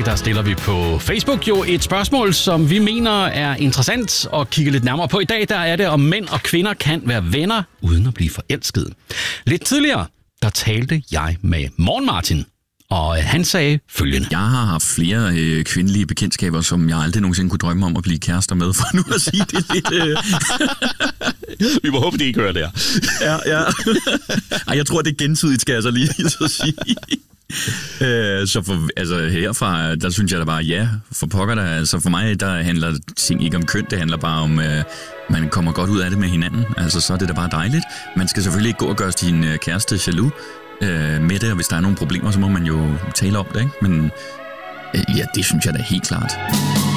dag der stiller vi på Facebook jo et spørgsmål, som vi mener er interessant at kigge lidt nærmere på. I dag der er det, om mænd og kvinder kan være venner uden at blive forelsket. Lidt tidligere, der talte jeg med Morgen Martin, og han sagde følgende. Jeg har haft flere kvindelige bekendtskaber, som jeg aldrig nogensinde kunne drømme om at blive kærester med, for nu at sige det lidt... Vi må håbe, det ikke hører der. Ja. Ej, jeg tror, det er gensidigt, skal jeg så lige så sige. Så herfra, der synes jeg da bare, ja, for pokker der. Altså for mig, der handler ting ikke om køn, det handler bare om, man kommer godt ud af det med hinanden. Altså så er det da bare dejligt. Man skal selvfølgelig ikke gå og gøre sin kæreste jaloux med det, og hvis der er nogle problemer, så må man jo tale om det, ikke? Men ja, det synes jeg da helt klart.